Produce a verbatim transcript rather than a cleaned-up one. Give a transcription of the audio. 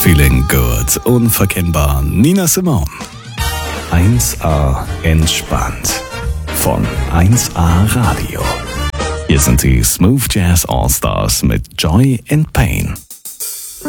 Feeling good, unverkennbar. Nina Simone. eins A entspannt. Von eins A Radio. Hier sind die Smooth Jazz All Stars mit Joy and Pain.